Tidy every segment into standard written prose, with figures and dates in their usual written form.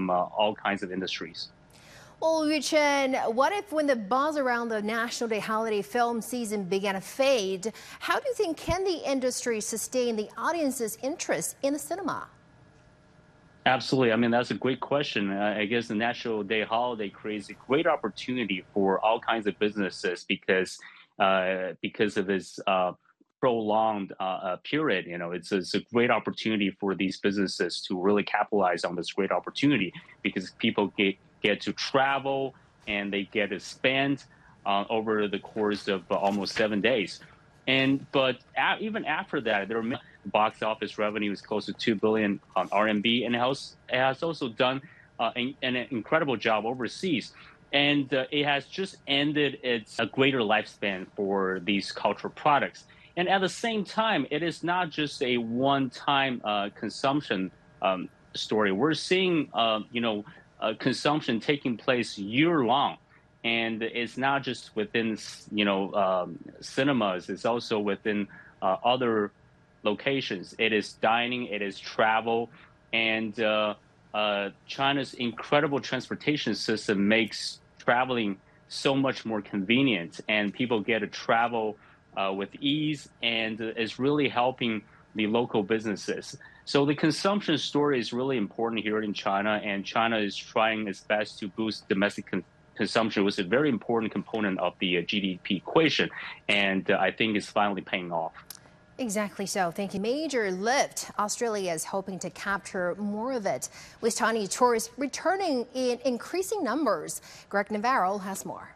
from all kinds of industries. Well, Yu Chen, what if when the buzz around the National Day holiday film season began to fade, how do you think can the industry sustain the audience's interest in the cinema? Absolutely. I mean, that's a great question. I guess the National Day holiday creates a great opportunity for all kinds of businesses because of its prolonged period. It's a great opportunity for these businesses to really capitalize on this great opportunity because people get to travel and they get to spend over the course of almost 7 days. But even after that, their box office revenue is close to 2 billion RMB, and it has also done an incredible job overseas. And it has just ended its greater lifespan for these cultural products. And at the same time, it is not just a one-time consumption story. We're seeing, consumption taking place year-long. And it's not just within, cinemas. It's also within other locations. It is dining. It is travel. And China's incredible transportation system makes traveling so much more convenient. And people get to travel with ease, and is really helping the local businesses. So the consumption story is really important here in China, and China is trying its best to boost domestic consumption, was a very important component of the GDP equation, and I think it's finally paying off. Exactly so. Thank you. Major lift. Australia is hoping to capture more of it, with Chinese tourists returning in increasing numbers. Greg Navarro has more.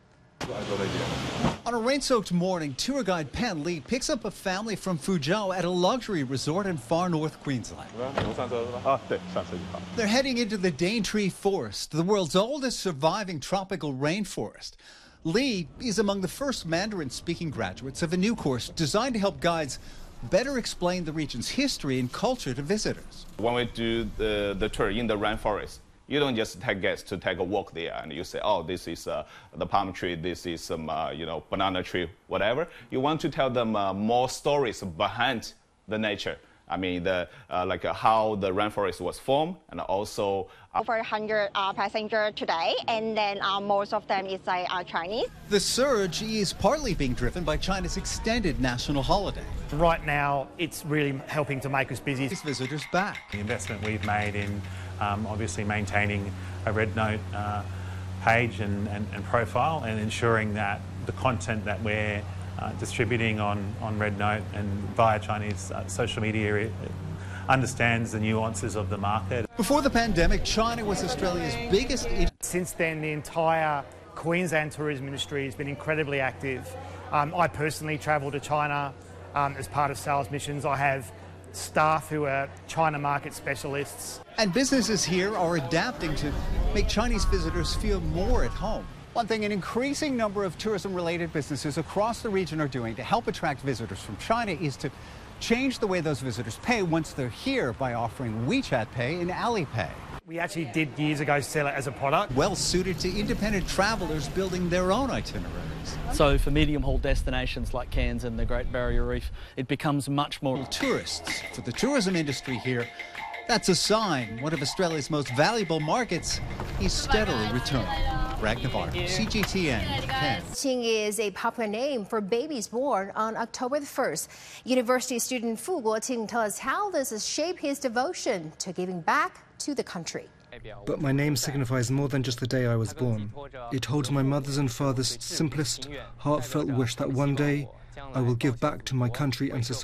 On a rain-soaked morning, tour guide Pan Li picks up a family from Fuzhou at a luxury resort in far north Queensland. They're heading into the Daintree Forest, the world's oldest surviving tropical rainforest. Li is among the first Mandarin-speaking graduates of a new course designed to help guides better explain the region's history and culture to visitors. When we do the tour in the rainforest, you don't just take guests to take a walk there and you say, oh, this is the palm tree, this is some, banana tree, whatever. You want to tell them more stories behind the nature. I mean, how the rainforest was formed, and also over 100 passengers today, and then most of them is Chinese. The surge is partly being driven by China's extended national holiday. Right now, it's really helping to make us busy. These visitors back. The investment we've made in obviously maintaining a Red Note page and profile, and ensuring that the content that we're distributing on Red Note and via Chinese social media understands the nuances of the market. Before the pandemic, China was Australia's biggest. Since then, the entire Queensland tourism industry has been incredibly active. I personally travel to China as part of sales missions. I have staff who are China market specialists. And businesses here are adapting to make Chinese visitors feel more at home. One thing an increasing number of tourism-related businesses across the region are doing to help attract visitors from China is to change the way those visitors pay once they're here by offering WeChat Pay and Alipay. We actually did years ago sell it as a product. Well suited to independent travelers building their own itineraries. So for medium-haul destinations like Cairns and the Great Barrier Reef, it becomes much more tourists. For the tourism industry here, that's a sign one of Australia's most valuable markets is steadily returning. Greg Navarro, CGTN, Cairns. Qing is a popular name for babies born on October the 1st. University student Fu Guoqing tells us how this has shaped his devotion to giving back to the country. But my name signifies more than just the day I was born. It holds my mother's and father's simplest, heartfelt wish that one day I will give back to my country and society.